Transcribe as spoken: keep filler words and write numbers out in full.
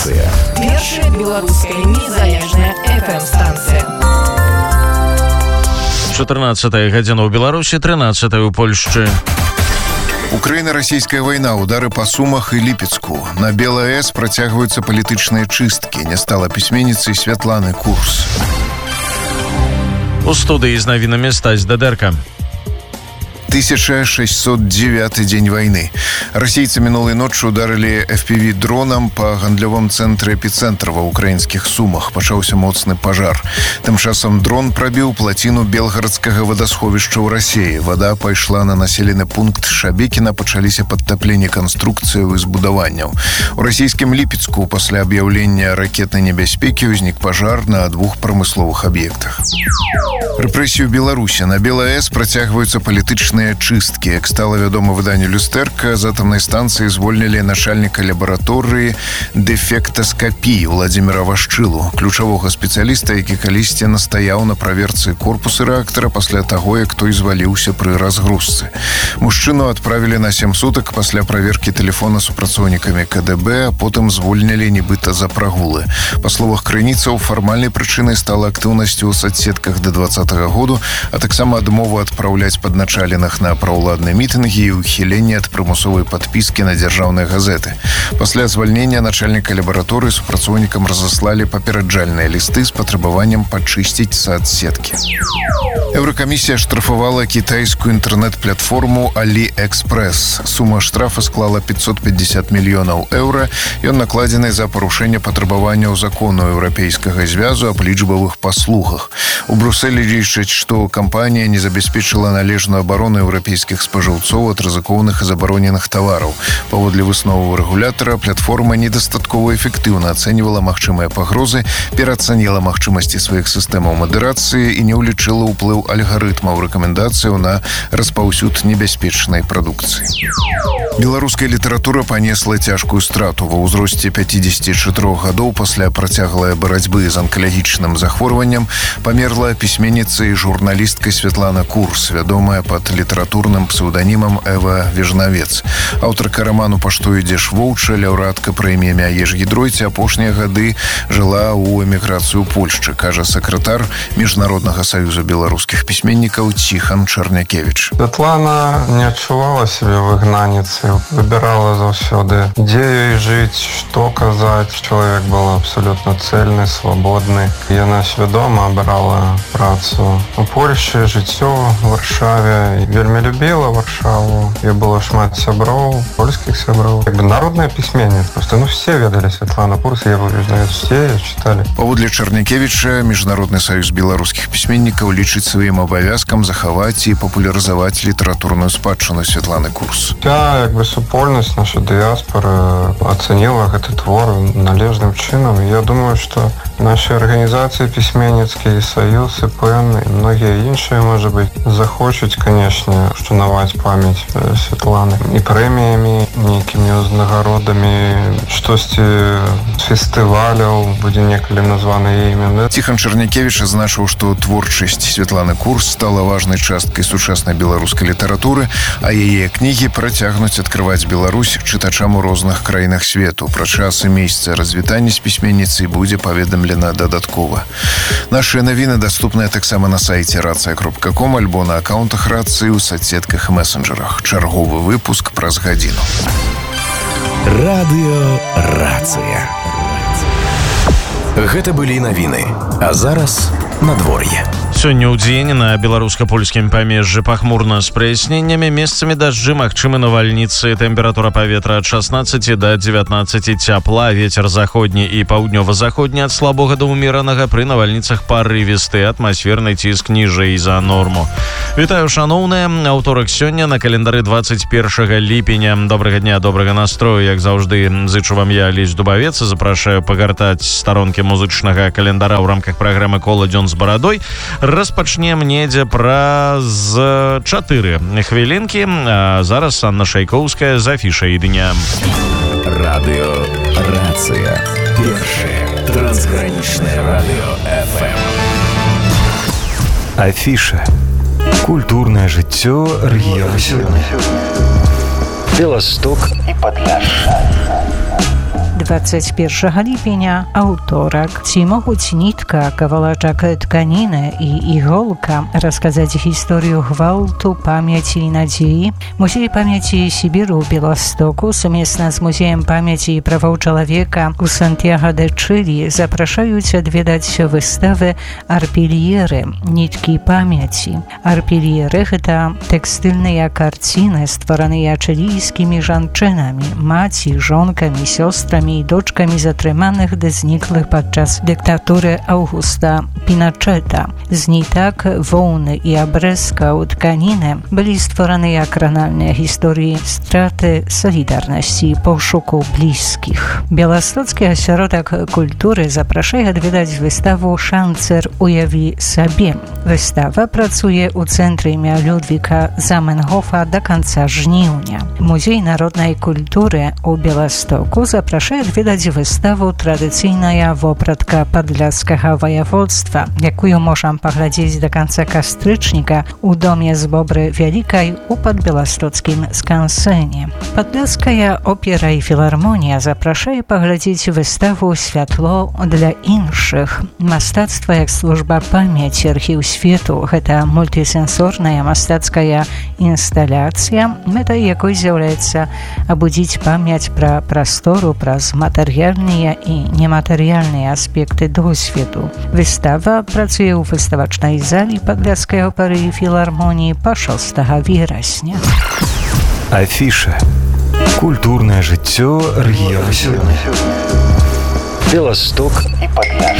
Рацыя. Першая беларуская незалежная эф эм-станцыя. чатырнаццатая гадзіна ў Беларусі, трынаццатая ў Польшчы. Украина-российская война, удары по Сумах и Липецку. На БелАЭС протягиваются политичные чистки. Не стала письменницей Светланы Курс. У студии з навінамі Стась Дедерка. тысяча шестьсот девятый день войны. Российцы минулой ночью ударили эф пи ви-дроном по гандлёвым цэнтры эпицентра ва украинских Сумах. Пачаўся моцны пожар. Тым часам дрон пробил плотину Белгородского водосховища ў России. Вода пайшла на населены пункт Шабекіна, пачаліся падтапленні канструкцыяў і збудаванняў. У расійскім Ліпецку пасля аб'яўлення ракетнай небяспекі ўзнік пожар на двух прамысловых аб'ектах. Рэпрэсію Беларусі. На БелАЭС працягваюцца палітычныя чистки. Як стало вядома выданню «Люстэрка», з атамнай станцыі звольнілі начальніка лабараторыі дэфектаскапіі Владзіміра Вашчылу, ключавога спецыяліста, які калісьці настаяў на праверцы корпуса рэактара пасля таго, як той зваліўся пры разгрузцы. Мужчыну адправілі на сем сутак пасля праверкі тэлефона супрацоўнікамі ка дэ бэ, а потым звольнілі нібыта за прагулы. Па словах крыніцаў, фармальнай прычынай стала актыўнасць у соцсетках да двадцатага году, а таксама адмову адпраўляць падначаленых на праўладныя мітынгі і ухіленне ад прымусовай падпіскі на дзяржаўныя газеты. Пасля звальнення начальніка лабараторыі супрацоўнікам разаслалі папераджальныя лісты з патрабаваннем пачысціць соцсеткі. Еўракамісія штрафавала кітайскую інтэрнэт-платформу AliExpress. Сума штрафа склала пятьсот пятьдесят мільёнаў еўра. Ён накладзены за парушэнне патрабаванняў закону еўрапейскага звязу аб лічбавых паслугах. У Брюсселі лічаць, што кампанія не забяспечыла належную абарону еўрапейскіх спажыўцоў ад рызыкоўных і забароненых тавараў. Паводле высноваў рэгулятара, платформа недастаткова эфектыўна ацэньвала магчымыя пагрозы, пераацаніла магчымасці сваіх сістэмаў мадэрацыі і не ўлічыла ўплыў алгарытмаў рэкамендацыяў на распаўсюд небяспечнай прадукцыі. Беларуская літаратура панесла цяжкую страту. Ва ўзросце пяцідзесяці чатырох гадоў пасля працяглай барацьбы з анкалагічным захворваннем памерла пісьменніца і журналістка Светлана Курс, вядомая пад літаратурным псеўданімам Эва Вежнавец. Аўтарка раману «Па што ідзеш воўча», лаўрэатка прэміі Мяеш Гідройце, апошнія гады жыла ў эміграцыю ў Польшчы, кажа сакратар Міжнароднага саюза беларускіх пісьменнікаў Ціхан Чарнякевіч. Светлана не адчувала сябе выгнаніцай, выбірала заўсёды, дзе ёй жыць, што казаць. Чалавек быў абсалютна цэльны, свабодны. Яна свядома абрала працу у Польшчы, жыццё ў Варшаве. Вельмі любіла Варшаву. Ёй было шмат сяброў, польскіх сяброў. Як бы народная пісьменніца. Просто ну все ведалі Светлану Курс, я знаю, все читали. Паводле Чарнякевіча, Міжнародны саюз беларускіх пісьменнікаў лічыць сваім абавязкам захаваць і папулярызаваць літаратурную спадчыну Светланы Курс. Вся як бы супольнасць, наша дыяспора ацаніла гэты твор належным чынам. Я думаю, што нашы арганізацыі пісьменніцкія, саюз, і ПЭН, і многія іншыя, можа быць, захочуць, канешне, ушанаваць памяць Светланы і прэміямі, нейкімі ўзнагародамі, штосьці з фестываляў будзе некалі названы яе імя. Ціхан Чарнякевіч азначыў, што творчасць Светланы Курс стала важнай часткай сучаснай беларускай літаратуры, а яе кнігі працягнуць адкрываць Беларусь чытачам у розных краінах свету. Пра час і месца развітання з пісьменніцай будзе паведамлена дадаткова. Нашыя навіны даступныя таксама на сайце рацыя кропка ком альбо на акаунтах рацыі ў соцсетках і месенджерах. Чарговы выпуск праз гадзіну. Радыё Рацыя. Гэта былі навіны. А зараз надвор'е. Сёння ў дзень на беларуска-польскім памежжы пахмурна з праясненнямі, месцамі дажджы, магчымы навальніцы. Тэмпература паветра ад шаснаццаці да дзевятнаццаці цяпла, вецер заходні і паўднёва-заходні ад слабога да ўмеранага, пры навальніцах парывісты, атмасферны ціск ніжэй за норму. Вітаю, шаноўныя. Аўторак сёння на календары двадцать першага ліпеня. Добрага дня, добрага настрою, як заўжды, зычу вам я, Алесь Дубавец, і запрашаю пагартаць старонкі музычнага календара ў рамках праграмы «Кола дзён з барадой». Распачнем недзе праз чатыры хвілінкі. А зараз Анна Шайкоўская з афішай дня. Радыё Рацыя. Першае трансгранічнае радыё эф эм. Афіша. Культурное жыццё рэгіёна сёння. Беласток і Падляшша. двадцать первого липеня аўторак. Ці могуць нітка, кавалачак тканіны і іголка расказаць гісторыю гвалту, памяці і надзеі? Музей памяці Сібіру ў Беластоку сумесна з Музеем памяці і правоў чалавека у Сантьяго-де-Чилі запрашаюць адведаць выставы арпельеры, ніткі памяці. Арпельеры — гэта тэкстыльныя карціны, створаныя чылійскімі жанчынамі, маці, жонкамі, сёстрамі і дочкамі затрыманых ды зніклых падчас дыктатуры Аўгуста Піначэта. З нітак, воўны і абрэзкаў тканіны былі створаныя кранальныя гісторыі страты, салідарнасці і пошуку блізкіх. Беластоцкі асяродак культуры запрашае адведаць выставу «Шанцер уяві сабе». Выстава працуе ў цэнтры імя Людвіка Заменгофа до канца жніўня. Музей народнай культуры ў Беластоку запрашае адведаць выставу «Традыцыйная вопратка падляшскага ваяводства», якую можам паглядзець до канца кастрычніка ў доме з Бобры Вялікай у падбеластоцкім скансэне. Падляшская опера і філармонія запрашае паглядзець выставу «Святло для іншых». Мастацтва як служба памяці, архіў свету — гэта мультысенсорная мастацкая інсталяцыя, мэтай якой з'яўляецца абудзіць памяць пра прастору праз матэрыяльныя і нематэрыяльныя аспекты досведу. Выстава працуе ў выставачнай залі падляшскай оперы і філармоніі па шостага верасня. Афіша. Культурнае жыццё рэгіёну сёння. Беласток і Падляшша.